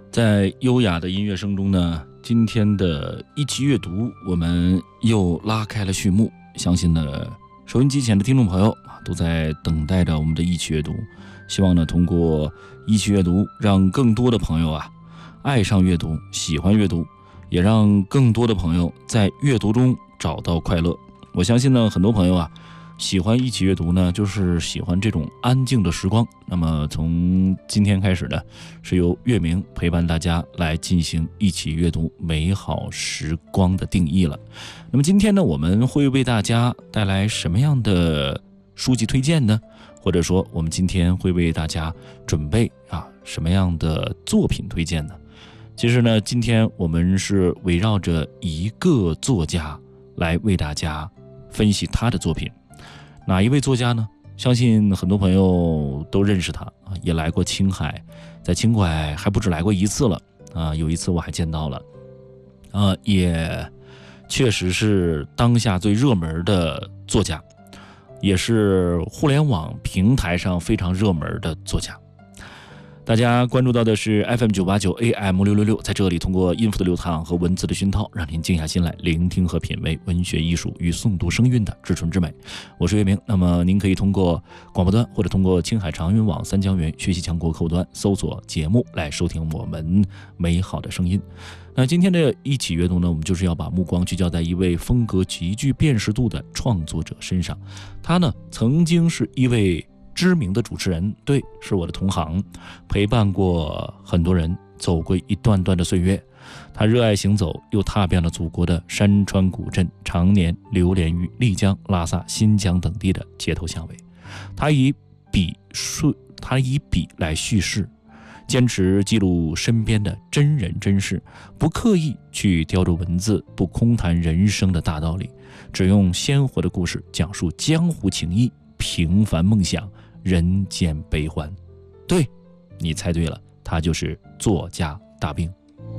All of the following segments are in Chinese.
在优雅的音乐声中呢，今天的一起阅读我们又拉开了序幕。相信呢，收音机前的听众朋友都在等待着我们的一起阅读。希望呢，通过一起阅读，让更多的朋友爱上阅读，喜欢阅读，也让更多的朋友在阅读中找到快乐。我相信呢，很多朋友喜欢一起阅读呢，就是喜欢这种安静的时光。那么从今天开始呢，是由月明陪伴大家来进行一起阅读美好时光的定义了。那么今天呢，我们会为大家带来什么样的书籍推荐呢？或者说我们今天会为大家准备什么样的作品推荐呢？其实呢，今天我们是围绕着一个作家来为大家分析他的作品。哪一位作家呢？相信很多朋友都认识他也来过青海，在青海还不止来过一次了有一次我还见到了也确实是当下最热门的作家，也是互联网平台上非常热门的作家。大家关注到的是 FM989 AM666， 在这里通过音符的流淌和文字的熏陶，让您静下心来聆听和品味文学艺术与诵读声韵的至纯之美。我是月明，那么您可以通过广播端或者通过青海长云网三江源学习强国客户端搜索节目来收听我们美好的声音。那今天的一起阅读呢，我们就是要把目光聚焦在一位风格极具辨识度的创作者身上。他呢，曾经是一位知名的主持人，对，是我的同行，陪伴过很多人走过一段段的岁月。他热爱行走，又踏遍了祖国的山川古镇，常年流连于丽江、拉萨、新疆等地的街头巷尾。他以笔来叙事，坚持记录身边的真人真事，不刻意去雕琢文字，不空谈人生的大道理，只用鲜活的故事讲述江湖情谊、平凡梦想、人间悲欢。对，你猜对了，他就是作家大兵。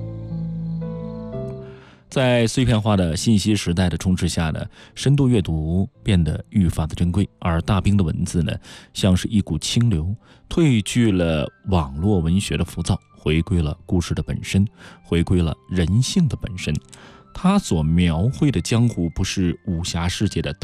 在碎片化的信息时代的充斥下呢，深度阅读变得愈发的珍贵，而大兵的文字呢，像是一股清流，褪去了网络文学的浮躁，回归了故事的本身，回归了人性的本身。他所描绘的江湖不是武侠世界的